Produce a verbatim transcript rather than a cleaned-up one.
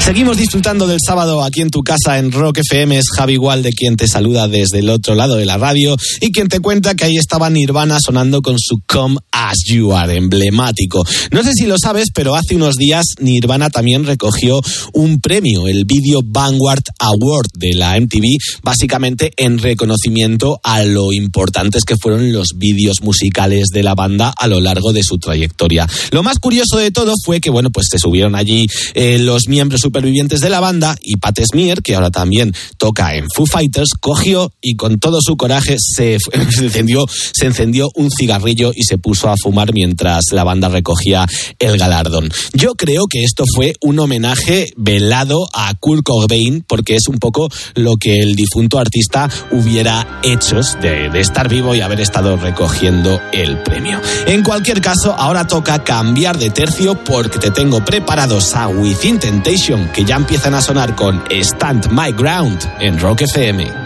Seguimos disfrutando del sábado aquí en tu casa en Rock F M. Es Javi Walde quien te saluda desde el otro lado de la radio y quien te cuenta que ahí estaba Nirvana sonando con su Come As You Are, emblemático. No sé si lo sabes, pero hace unos días Nirvana también recogió un premio, el Video Vanguard Award de la M T V, básicamente en reconocimiento a lo importantes que fueron los vídeos musicales de la banda a lo largo de su trayectoria. Lo más curioso de todo fue que, bueno, pues se subieron allí eh, los miembros supervivientes de la banda y Pat Smear, que ahora también toca en Foo Fighters, cogió y con todo su coraje se, se, encendió, se encendió un cigarrillo y se puso a fumar mientras la banda recogía el galardón. Yo creo que esto fue un homenaje velado a Kurt Cobain, porque es un poco lo que el difunto artista hubiera hecho de, de estar vivo y haber estado recogiendo el premio. En cualquier caso, ahora toca cambiar de tercio porque te tengo preparados a Within Temptation, que ya empiezan a sonar con Stand My Ground en Rock F M.